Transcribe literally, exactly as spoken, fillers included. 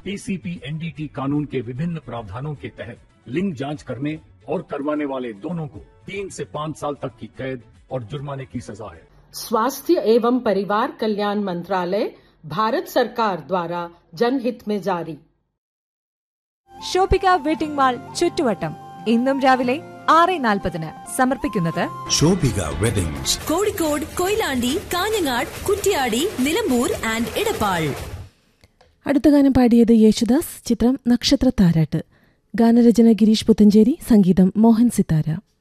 PCP NDT कानून के विभिन्न प्रावधानों के तहत लिंग जांच करने और करवाने वाले दोनों को तीन से पाँच साल तक की कैद और जुर्माने की सजा है। स्वास्थ्य एवं परिवार कल्याण मंत्रालय, भारत सरकार द्वारा जनहित में जारी. ഷോപ്പിക വെഡിംഗ് മാൾ ചുറ്റുവട്ടം ഇന്നും രാവിലെ ആറ് നാൽപ്പതിന് സമർപ്പിക്കുന്നത് ഷോപ്പിക വെഡിങ്സ്, കോഴിക്കോട്, കൊയിലാണ്ടി, കാഞ്ഞങ്ങാട്, കുറ്റ്യാടി, നിലമ്പൂർ ആൻഡ് ഇടപ്പാൾ. അടുത്ത ഗാനം പാടിയത് യേശുദാസ്, ചിത്രം നക്ഷത്ര താരാട്ട്. ഗാനരചന ഗിരീഷ് പുത്തഞ്ചേരി, സംഗീതം മോഹൻ സിത്താര.